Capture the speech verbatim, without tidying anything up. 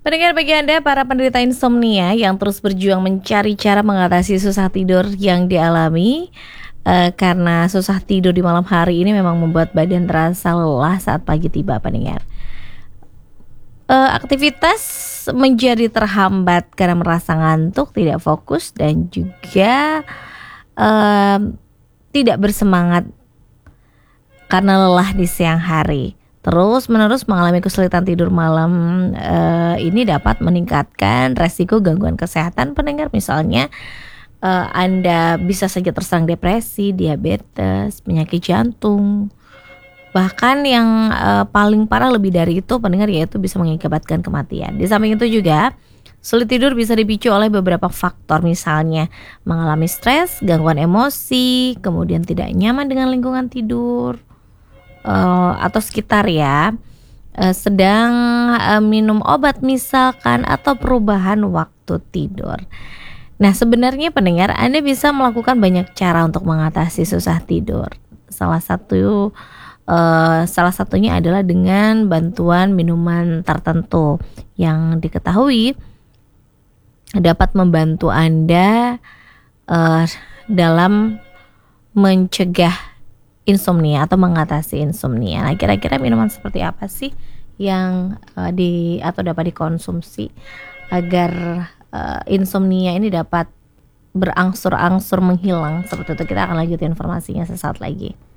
Pendengar, bagi Anda para penderita insomnia yang terus berjuang mencari cara mengatasi susah tidur yang dialami, eh, karena susah tidur di malam hari ini memang membuat badan terasa lelah saat pagi tiba, pendengar. Eh, aktivitas menjadi terhambat karena merasa ngantuk, tidak fokus, dan juga eh, tidak bersemangat karena lelah di siang hari. Terus menerus mengalami kesulitan tidur malam uh, ini dapat meningkatkan resiko gangguan kesehatan, pendengar. Misalnya uh, Anda bisa saja terserang depresi, diabetes, penyakit jantung. Bahkan yang uh, paling parah lebih dari itu, pendengar, yaitu bisa mengakibatkan kematian. Di samping itu juga sulit tidur bisa dipicu oleh beberapa faktor, misalnya mengalami stres, gangguan emosi, kemudian tidak nyaman dengan lingkungan tidur, Uh, atau sekitar ya, uh, sedang uh, minum obat misalkan, atau perubahan waktu tidur. Nah, sebenarnya pendengar, Anda bisa melakukan banyak cara untuk mengatasi susah tidur. Salah satu uh, salah satunya adalah dengan bantuan minuman tertentu yang diketahui dapat membantu Anda uh, dalam mencegah insomnia atau mengatasi insomnia. Nah, kira-kira minuman seperti apa sih yang uh, di atau dapat dikonsumsi agar uh, insomnia ini dapat berangsur-angsur menghilang? Seperti itu. Kita akan lanjutin informasinya sesaat lagi.